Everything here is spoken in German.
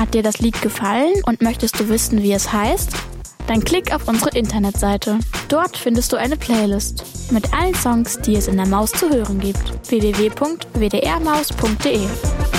Hat dir das Lied gefallen und möchtest du wissen, wie es heißt? Dann klick auf unsere Internetseite. Dort findest du eine Playlist mit allen Songs, die es in der Maus zu hören gibt. www.wdrmaus.de